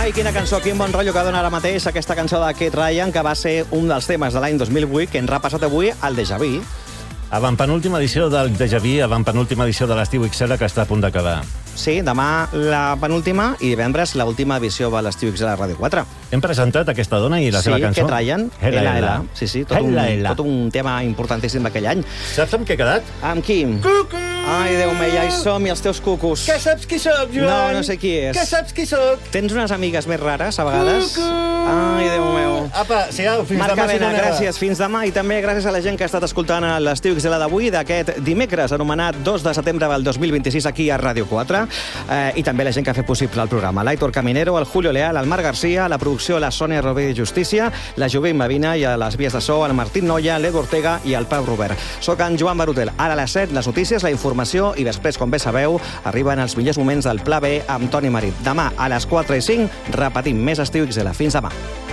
Ai, quina cançó, quin bon rotllo que dona ara mateix aquesta cançó de Kate Ryan, que va ser un dels temes de l'any 2008, que ens ha passat avui al Déjà Vu. Avantpenúltima edició del Déjà Vu, avantpenúltima edició de l'Estiu XL, que està a punt d'acabar. Sí, demà la penúltima i divendres l'última edició de l'Estiu XL a Ràdio 4. Hem presentat aquesta dona i la seva cançó. Sí, Kate Ryan, Ela. Sí, tot un tema importantíssim d'aquell any. Saps amb què he quedat? Amb qui? Cucu! Ai, Déu meu, ja hi som, i els teus cucus. Que saps qui sóc, Joan? No sé qui és. Que saps qui sóc? Tens unes amigues més rares, a vegades? Cucu! Ai, Déu meu. Apa, siau, fins Marc demà. Avena, gràcies, fins demà. I també gràcies a la gent que ha estat escoltant l'Estiu XL d'avui, d'aquest dimecres, anomenat 2 de setembre del 2026, aquí a Ràdio 4. I també la gent que ha fet possible el programa. L'Aitor Caminero, el Julio Leal, el Marc Garcia, la producció, la Sònia Rovell i Justícia, la Jovint Mavina i a les vies de so, el Martín Noia, l'Edu Ortega i el Pau Robert. Soc en Joan Barutel. Ara a les 7, les notícies, la informació i després, com bé sabeu, arriben els millors moments del Pla B amb Toni Marit. Demà a les 4 i 5 repetim més Estiu XL. Fins demà.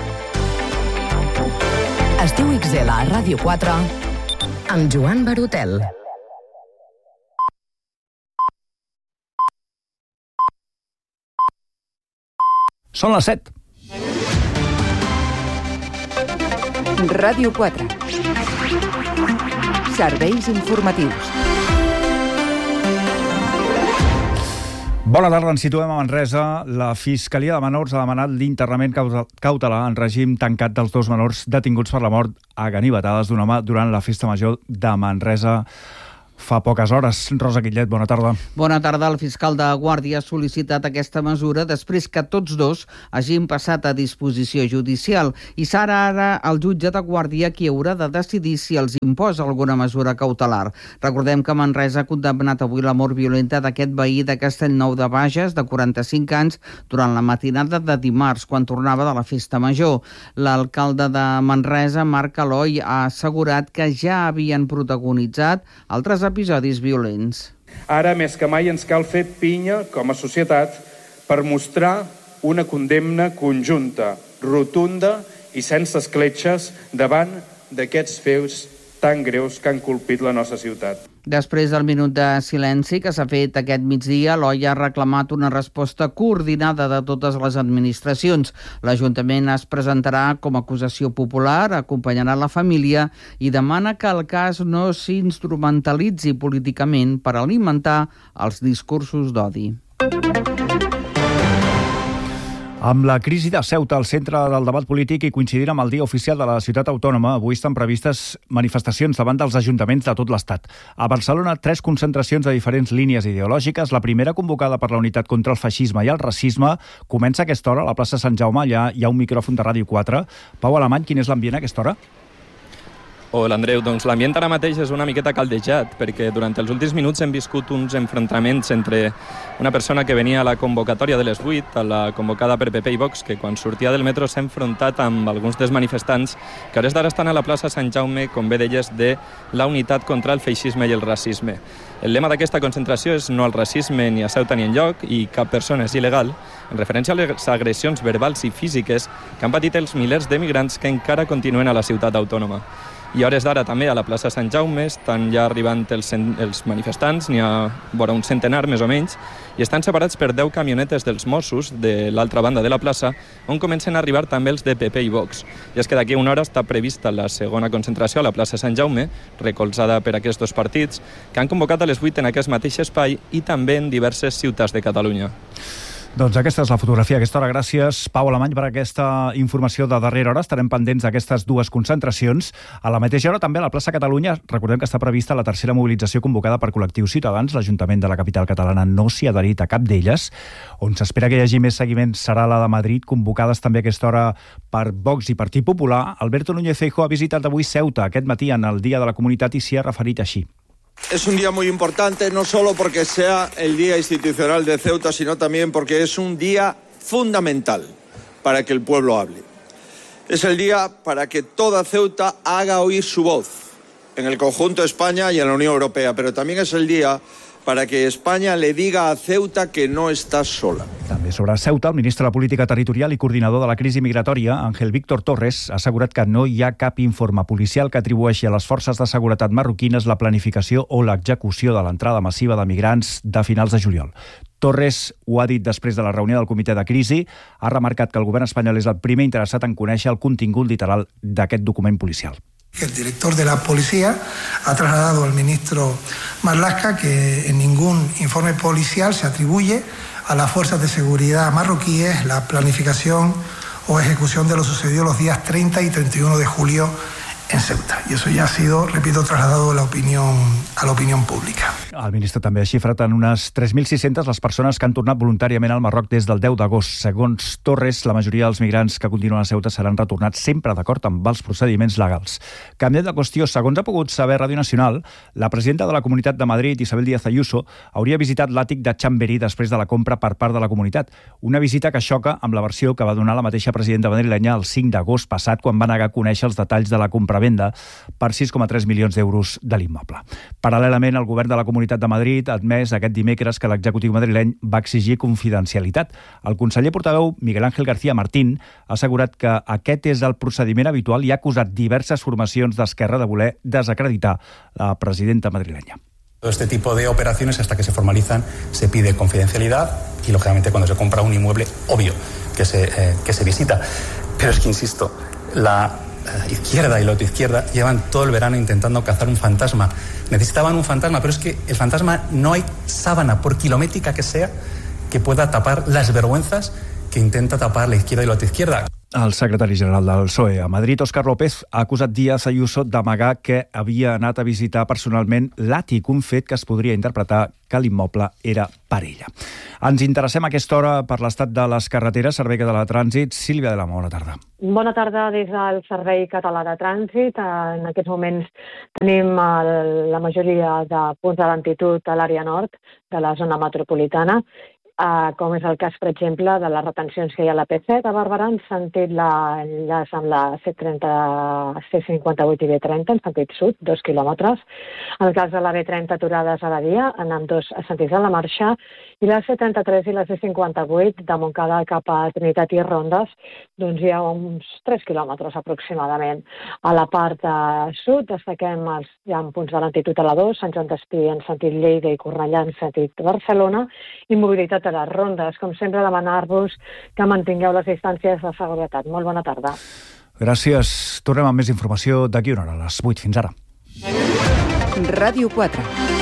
Estiu XL a Ràdio 4 amb Joan Barutel. Són les 7. Ràdio 4. Serveis informatius. Bona tarda, ens situem a Manresa. La Fiscalia de Menors ha demanat l'internament cautelar en règim tancat dels 2 menors detinguts per la mort a ganivetades d'un home durant la festa major de Manresa fa poques hores. Rosa Guillet, bona tarda. Bona tarda. El fiscal de Guàrdia ha sol·licitat aquesta mesura després que tots dos hagin passat a disposició judicial i serà ara el jutge de Guàrdia qui haurà de decidir si els imposa alguna mesura cautelar. Recordem que Manresa ha condemnat avui la mort violenta d'aquest veí de Castellnou de Bages, de 45 anys, durant la matinada de dimarts, quan tornava de la festa major. L'alcalde de Manresa, Marc Aloi, ha assegurat que ja havien protagonitzat altres episodis violents. Ara, més que mai, ens cal fer pinya com a societat per mostrar una condemna conjunta, rotunda i sense escletxes davant d'aquests fets tan greus que han colpit la nostra ciutat. Després del minut de silenci que s'ha fet aquest migdia, l'OI ha reclamat una resposta coordinada de totes les administracions. L'Ajuntament es presentarà com a acusació popular, acompanyarà la família i demana que el cas no s'instrumentalitzi políticament per alimentar els discursos d'odi. Amb la crisi de Ceuta al centre del debat polític i coincidint amb el dia oficial de la ciutat autònoma, avui estan previstes manifestacions davant dels ajuntaments de tot l'Estat. A Barcelona, 3 concentracions de diferents línies ideològiques. La primera, convocada per la Unitat contra el Feixisme i el Racisme, comença a aquesta hora a la plaça Sant Jaume. Allà hi ha un micròfon de Ràdio 4. Pau Alemany, quin és l'ambient a aquesta hora? Hola, Andreu. Doncs l'ambient ara mateix és una miqueta caldejat, perquè durant els últims minuts hem viscut uns enfrontaments entre una persona que venia a la convocatòria de les 8, a la convocada per PP i Vox, que quan sortia del metro s'ha enfrontat amb alguns dels manifestants que a hores d'ara estan a la plaça Sant Jaume, com bé deies, de la Unitat contra el Feixisme i el Racisme. El lema d'aquesta concentració és no al racisme ni a Ceuta ni enlloc i cap persona és il·legal, en referència a les agressions verbals i físiques que han patit els milers de migrants que encara continuen a la ciutat autònoma. I a hores d'ara també a la plaça Sant Jaume estan ja arribant els manifestants, n'hi ha vora un centenar més o menys, i estan separats per 10 camionetes dels Mossos de l'altra banda de la plaça, on comencen a arribar també els de PP i Vox. I és que d'aquí a una hora està prevista la segona concentració a la plaça Sant Jaume, recolzada per aquests 2 partits, que han convocat a les 8 en aquest mateix espai i també en diverses ciutats de Catalunya. Doncs aquesta és la fotografia a aquesta hora. Gràcies, Pau Alemany, per aquesta informació de darrera hora. Estarem pendents d'aquestes 2 concentracions. A la mateixa hora, també a la plaça Catalunya, recordem que està prevista la tercera mobilització convocada per col·lectius ciutadans. L'Ajuntament de la capital catalana no s'hi ha adherit a cap d'elles. On s'espera que hi hagi més seguiment serà la de Madrid, convocades també a aquesta hora per Vox i Partit Popular. Alberto Núñez Feijóo ha visitat avui Ceuta aquest matí en el Dia de la Comunitat i s'hi ha referit així. Es un día muy importante, no solo porque sea el Día Institucional de Ceuta, sino también porque es un día fundamental para que el pueblo hable. Es el día para que toda Ceuta haga oír su voz en el conjunto de España y en la Unión Europea, pero también es el día para que España le diga a Ceuta que no está sola. També sobre Ceuta, el ministre de Política Territorial i coordinador de la crisi migratòria, Ángel Víctor Torres, ha assegurat que no hi ha cap informe policial que atribueixi a les forces de seguretat marroquines la planificació o l'execució de l'entrada massiva de migrants de finals de juliol. Torres ho ha dit després de la reunió del comitè de crisi. Ha remarcat que el govern espanyol és el primer interessat en conèixer el contingut literal d'aquest document policial. El director de la policía ha trasladado al ministro Marlaska que en ningún informe policial se atribuye a las fuerzas de seguridad marroquíes la planificación o ejecución de lo sucedido los días 30 y 31 de julio en Ceuta. I això ja ha sido, repito, trasladado a la opinión pública. El ministre també ha xifrat en unes 3.600 les persones que han tornat voluntàriament al Marroc des del 10 d'agost. Segons Torres, la majoria dels migrants que continuen a Ceuta seran retornats sempre d'acord amb els procediments legals. Canviant de qüestió, segons ha pogut saber Ràdio Nacional, la presidenta de la Comunitat de Madrid, Isabel Díaz Ayuso, hauria visitat l'àtic de Chamberí després de la compra per part de la comunitat. Una visita que xoca amb la versió que va donar la mateixa presidenta madrilenya el 5 d'agost passat, quan va negar a conèixer els detalls de la compravenda per 6,3 milions d'euros de l'immoble. Paral·lelament, el govern de la Comunitat de Madrid ha admès aquest dimecres que l'executiu madrileny va exigir confidencialitat. El conseller portaveu, Miguel Ángel García Martín, ha assegurat que aquest és el procediment habitual i ha acusat diverses formacions d'Esquerra de voler desacreditar la presidenta madrilenya. Todo este tipo de operaciones, hasta que se formalizan, se pide confidencialidad y, lógicamente, cuando se compra un inmueble, obvio que se visita. Pero es que, insisto, la izquierda y la autoizquierda llevan todo el verano intentando cazar un fantasma. Necesitaban un fantasma, pero es que el fantasma, no hay sábana, por kilométrica que sea, que pueda tapar las vergüenzas que intenta tapar la izquierda y la autoizquierda. El secretari general del PSOE a Madrid, Óscar López, ha acusat Díaz Ayuso d'amagar que havia anat a visitar personalment l'àtic, un fet que es podria interpretar que l'immoble era per ella. Ens interessem a aquesta hora per l'estat de les carreteres. Servei Català de Trànsit. Sílvia de la Mora, bona tarda. Bona tarda des del Servei Català de Trànsit. En aquests moments tenim la majoria de punts de lentitud a l'àrea nord de la zona metropolitana, com és el cas, per exemple, de les retencions que hi ha a la P7 a Barberà en sentit l'enllaç amb la C30, C58 i B30 en sentit sud, 2 quilòmetres. En el cas de la B30, aturades a Badia en ambdós sentits de la marxa, i la C33 i la C58 de Montcada cap a Trinitat i Rondes, doncs hi ha uns 3 quilòmetres aproximadament. A la part sud destaquem hi ha punts de lentitud a la 2, Sant Joan d'Espí en sentit Lleida i Cornellà en sentit Barcelona, i mobilitat a les rondes. Com sempre, demanar-vos que mantingueu les distàncies de seguretat. Molt bona tarda. Gràcies. Tornem amb més informació d'aquí una hora, a les 8. Fins ara. Ràdio 4.